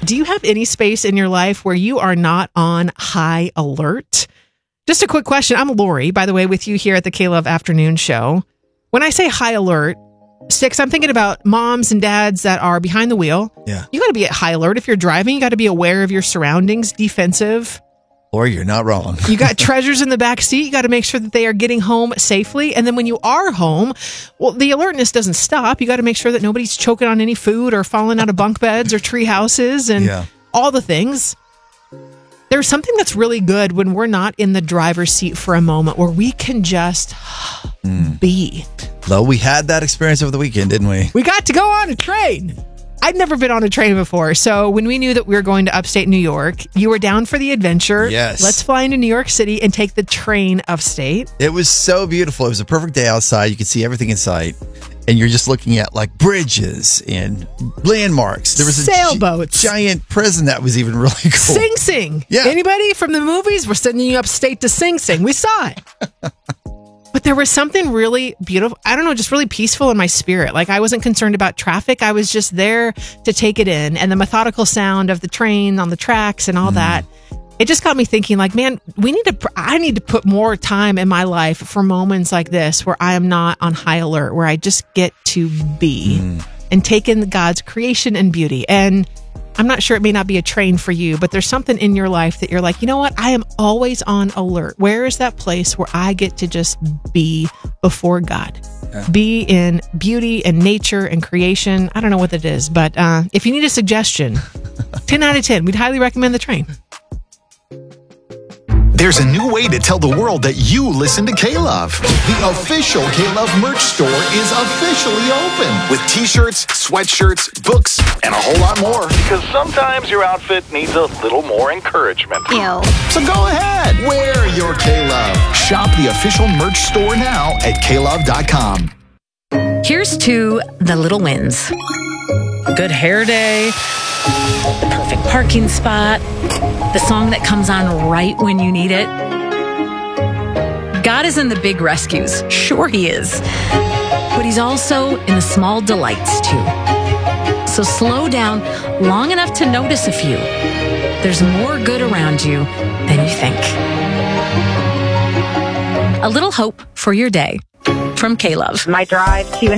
Do you have any space in your life where you are not on high alert? Just a quick question. I'm Lori, by the way, with you here at the K-Love Afternoon Show. When I say high alert, Sticks, I'm thinking about moms and dads that are behind the wheel. Yeah. You got to be at high alert. If you're driving, you got to be aware of your surroundings, defensive. Or you're not wrong. You got treasures in the back seat. You got to make sure that they are getting home safely. And then when you are home, well, the alertness doesn't stop. You got to make sure that nobody's choking on any food or falling out of bunk beds or tree houses and all the things. There's something that's really good when we're not in the driver's seat for a moment where we can just be. Well, we had that experience over the weekend, didn't we? We got to go on a train. I'd never been on a train before. So when we knew that we were going to upstate New York, you were down for the adventure. Yes. Let's fly into New York City and take the train upstate. It was so beautiful. It was a perfect day outside. You could see everything in sight. And you're just looking at like bridges and landmarks. There was a sailboats, giant prison that was even really cool. Sing Sing. Yeah. Anybody from the movies? We're sending you upstate to Sing Sing. We saw it. But there was something really beautiful. I don't know, just really peaceful in my spirit. Like I wasn't concerned about traffic. I was just there to take it in. And the methodical sound of the train on the tracks and all that. It just got me thinking like, man, I need to put more time in my life for moments like this where I am not on high alert, where I just get to be and take in God's creation and beauty. And I'm not sure, it may not be a train for you, but there's something in your life that you're like, you know what? I am always on alert. Where is that place where I get to just be before God? Yeah. Be in beauty and nature and creation. I don't know what it is, but if you need a suggestion, 10 out of 10, we'd highly recommend the train. There's a new way to tell the world that you listen to K-Love. The official K-Love merch store is officially open with t-shirts, sweatshirts, books, and a whole lot more. Because sometimes your outfit needs a little more encouragement. Ew. So go ahead, wear your K-Love. Shop the official merch store now at klove.com. Here's to the little wins. Good hair day, the perfect parking spot, the song that comes on right when you need it. God is in the big rescues. Sure he is. But he's also in the small delights too. So slow down long enough to notice a few. There's more good around you than you think. A little hope for your day from K-Love. My drive to and